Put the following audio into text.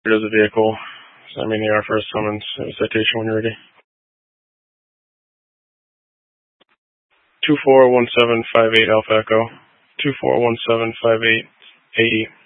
There's a vehicle. Send me the first summons citation when you're ready. 241758 Alpha Echo. 241758 80.